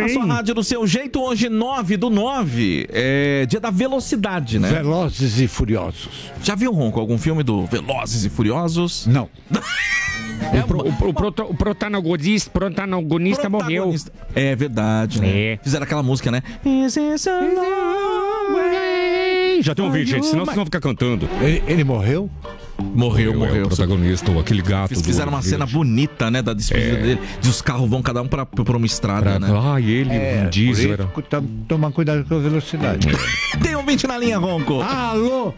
sua rádio do seu jeito. Hoje, 9/9, é dia da velocidade, né? Velozes e Furiosos. Já viu, Ronco, algum filme do Velozes e Furiosos? Não. O protagonista morreu. É verdade, né? É. Fizeram aquela música, né? Já tem um vídeo, gente, senão vocês vão ficar cantando. Ele morreu? Morreu. O protagonista, ou aquele gato. Fizeram uma cena bonita, né, da despedida dele. De os carros vão cada um pra uma estrada, né? Ele, diesel. Era... Tomar cuidado com a velocidade. Tem um 20 na linha, Ronco. Alô?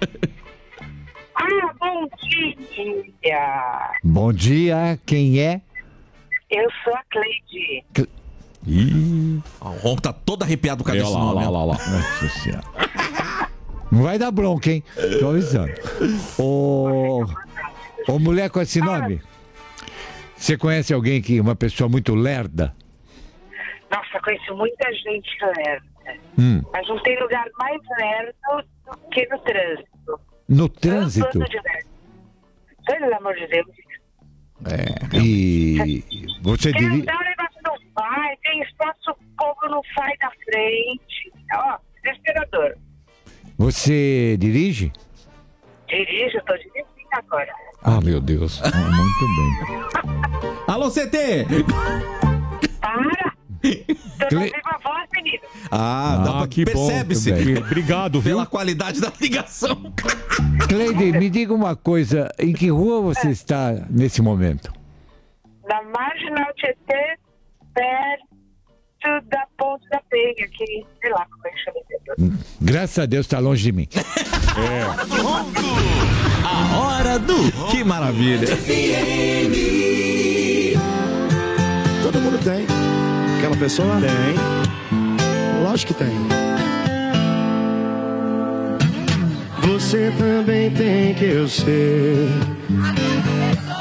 Bom dia. Bom dia, quem é? Eu sou a Cleide. O Ronco tá todo arrepiado com a desse nome. Lá. Nossa Senhora. Não vai dar bronca, hein? Tô avisando. Ô, mulher com esse nome, você conhece alguém que uma pessoa muito lerda? Nossa, conheço muita gente lerda. Mas não tem lugar mais lerdo do que no trânsito. No trânsito? Tanto de lerdo. Pelo amor de Deus. E você Quer diria... andar, o negócio não vai. Tem espaço, o povo não sai da frente. Ó, desesperador. Você dirige? Dirijo, eu tô dirigindo agora. Ah, meu Deus. Muito bem. Alô, CT! Para! Tô não vivo a voz, menino. Que percebe-se. bom. Obrigado, viu? Pela qualidade da ligação. Cleide, me diga uma coisa. Em que rua você está nesse momento? Na Marginal Tietê, perto da Ponte da Penha, que sei lá como é que chama esse. Graças a Deus, tá longe de mim. A hora do... Que maravilha. Todo mundo tem. Aquela pessoa? Tem. Lógico que tem. Você também tem, que eu sei.